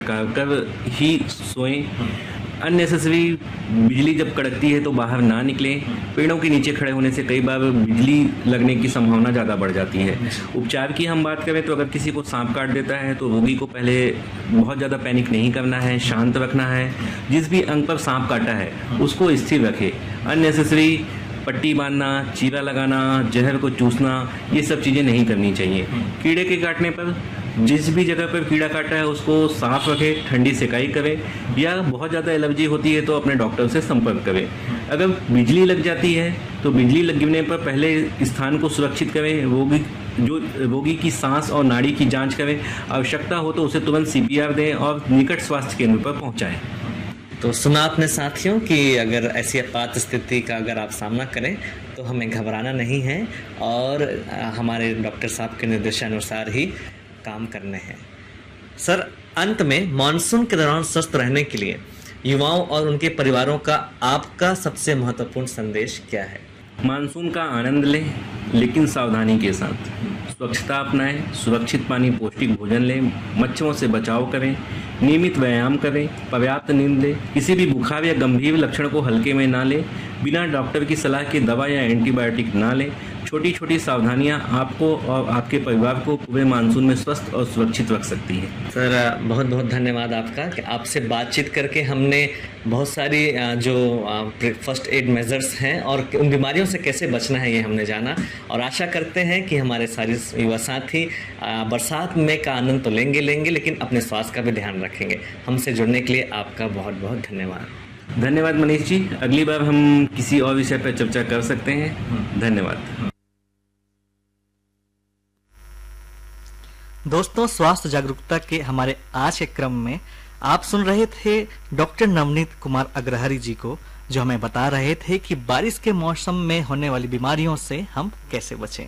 कर ही सोएं। अननेसेसरी बिजली जब कड़कती है तो बाहर ना निकलें। पेड़ों के नीचे खड़े होने से कई बार बिजली लगने की संभावना ज़्यादा बढ़ जाती है। उपचार की हम बात करें तो अगर किसी को सांप काट देता है तो रोगी को पहले बहुत ज़्यादा पैनिक नहीं करना है, शांत रखना है। जिस भी अंग पर सांप काटा है उसको स्थिर रखे। अननेसेसरी पट्टी बांधना, चीरा लगाना, जहर को चूसना, ये सब चीज़ें नहीं करनी चाहिए। कीड़े के काटने पर जिस भी जगह पर कीड़ा काटा है उसको साफ रखें, ठंडी सेकाई करें, या बहुत ज़्यादा एलर्जी होती है तो अपने डॉक्टर से संपर्क करें। अगर बिजली लग जाती है तो बिजली लगने पर पहले स्थान को सुरक्षित करें। रोगी की सांस और नाड़ी की जांच करें। आवश्यकता हो तो उसे तुरंत सीपीआर दें और निकट स्वास्थ्य केंद्र पर पहुंचाएं। तो सुना आपने साथियों कि अगर ऐसी आपात स्थिति का अगर आप सामना करें तो हमें घबराना नहीं है और हमारे डॉक्टर साहब के निर्देशानुसार ही काम करने हैं। सर, अंत में मानसून के दौरान स्वस्थ रहने के लिए युवाओं और उनके परिवारों का आपका सबसे महत्वपूर्ण संदेश क्या है? मानसून का आनंद लें, लेकिन सावधानी के साथ। स्वच्छता अपनाएं, सुरक्षित पानी, पौष्टिक भोजन लें, मच्छरों से बचाव करें, नियमित व्यायाम करें, पर्याप्त नींद लें, किसी भी बुखार या गंभीर लक्षण को हल्के में ना लें, बिना डॉक्टर की सलाह के दवा या एंटीबायोटिक ना लें। छोटी छोटी सावधानियां आपको और आपके परिवार को पूरे मानसून में स्वस्थ और सुरक्षित रख सकती है। सर, बहुत बहुत धन्यवाद आपका कि आपसे बातचीत करके हमने बहुत सारी जो फर्स्ट एड मेजर्स हैं और उन बीमारियों से कैसे बचना है ये हमने जाना, और आशा करते हैं कि हमारे सारे युवा साथी बरसात में का आनंद तो लेंगे लेकिन अपने स्वास्थ्य का भी ध्यान रखेंगे। हमसे जुड़ने के लिए आपका बहुत बहुत धन्यवाद। धन्यवाद मनीष जी। अगली बार हम किसी और विषय पर चर्चा कर सकते हैं। धन्यवाद। दोस्तों, स्वास्थ्य जागरूकता के हमारे आज के क्रम में आप सुन रहे थे डॉक्टर नवनीत कुमार अग्रहरी जी को, जो हमें बता रहे थे कि बारिश के मौसम में होने वाली बीमारियों से हम कैसे बचें।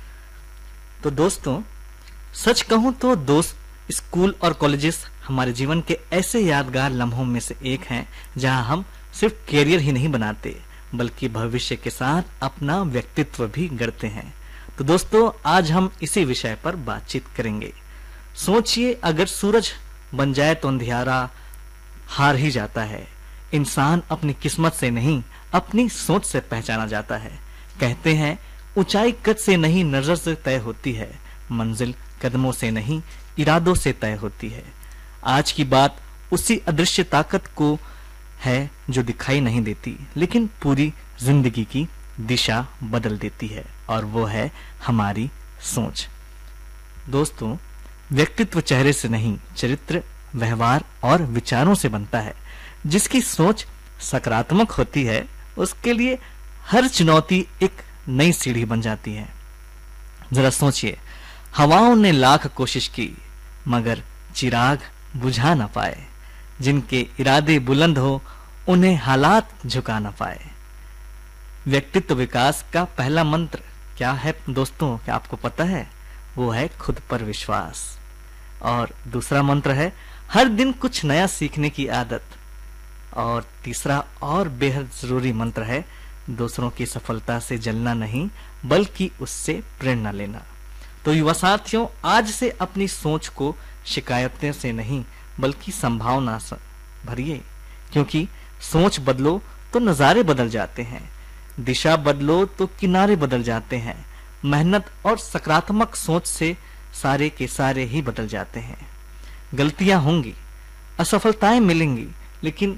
तो दोस्तों, सच कहूं तो दोस्त, स्कूल और कॉलेजेस हमारे जीवन के ऐसे यादगार लम्हों में से एक हैं जहां हम सिर्फ कैरियर ही नहीं बनाते बल्कि भविष्य के साथ अपना व्यक्तित्व भी गढ़ते हैं। तो दोस्तों, आज हम इसी विषय पर बातचीत करेंगे। सोचिए, अगर सूरज बन जाए तो अंधियारा हार ही जाता है। इंसान अपनी किस्मत से नहीं, अपनी सोच से पहचाना जाता है। कहते हैं, ऊंचाई कद से नहीं नजर से तय होती है, मंजिल कदमों से नहीं इरादों से तय होती है। आज की बात उसी अदृश्य ताकत को है जो दिखाई नहीं देती लेकिन पूरी जिंदगी की दिशा बदल देती है, और वो है हमारी सोच। दोस्तों, व्यक्तित्व चेहरे से नहीं, चरित्र, व्यवहार और विचारों से बनता है। जिसकी सोच सकारात्मक होती है उसके लिए हर चुनौती एक नई सीढ़ी बन जाती है। जरा सोचिए, हवाओं ने लाख कोशिश की मगर चिराग बुझा न पाए। जिनके इरादे बुलंद हो उन्हें हालात झुका न पाए। व्यक्तित्व विकास का पहला मंत्र क्या है दोस्तों, क्या आपको पता है? वो है खुद पर विश्वास। और दूसरा मंत्र है हर दिन कुछ नया सीखने की आदत। और तीसरा और बेहद जरूरी मंत्र है दूसरों की सफलता से जलना नहीं बल्कि उससे प्रेरणा लेना। तो युवा साथियों, आज से अपनी सोच को शिकायतों से नहीं बल्कि संभावना से भरिए, क्योंकि सोच बदलो तो नजारे बदल जाते हैं, दिशा बदलो तो किनारे बदल जाते हैं। मेहनत और सकारात्मक सोच से सारे के सारे ही बदल जाते हैं। गलतियां होंगी, असफलताएं मिलेंगी, लेकिन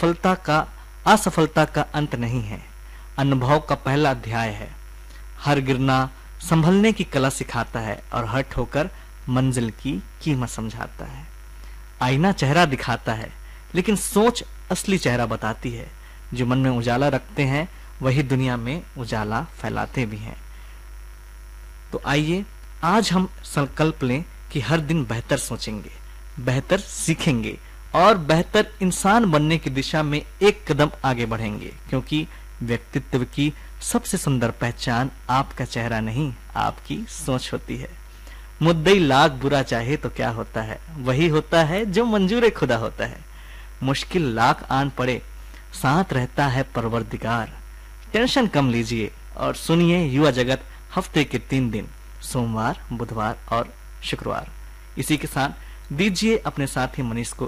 असफलता का अंत नहीं है, अनुभव का पहला अध्याय है। हर गिरना संभलने की कला सिखाता है और हर ठोकर मंजिल की कीमत समझाता है। आईना चेहरा दिखाता है लेकिन सोच असली चेहरा बताती है। जो मन में उजाला रखते हैं वही दुनिया में उजाला फैलाते भी हैं। तो आइए आज हम संकल्प लें कि हर दिन बेहतर सोचेंगे, बेहतर सीखेंगे और बेहतर इंसान बनने की दिशा में एक कदम आगे बढ़ेंगे, क्योंकि व्यक्तित्व की सबसे सुंदर पहचान आपका चेहरा नहीं, आपकी सोच होती है। मुद्दई लाख बुरा चाहे तो क्या होता है, वही होता है जो मंजूर खुदा होता है। मुश्किल लाख आन पड़े, साथ रहता है परवरदिगार। टेंशन कम लीजिए और सुनिए युवा जगत हफ्ते के 3 दिन, सोमवार, बुधवार और शुक्रवार। इसी के साथ दीजिए अपने साथी मनीष को